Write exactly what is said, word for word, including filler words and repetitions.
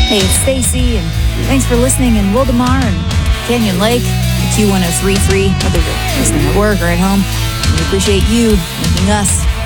Hey, it's Stacy, and thanks for listening in Wildomar and Canyon Lake, Q one oh three point three, whether you're listening at work or at home. We appreciate you making us